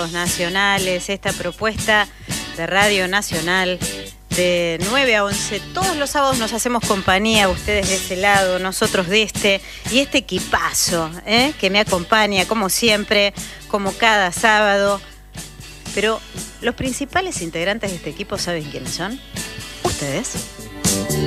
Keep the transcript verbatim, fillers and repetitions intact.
Amigos Nacionales, esta propuesta de Radio Nacional de nueve a once. Todos los sábados nos hacemos compañía, ustedes de ese lado, nosotros de este, y este equipazo ¿eh? que me acompaña como siempre, como cada sábado. Pero los principales integrantes de este equipo, ¿saben quiénes son? Ustedes.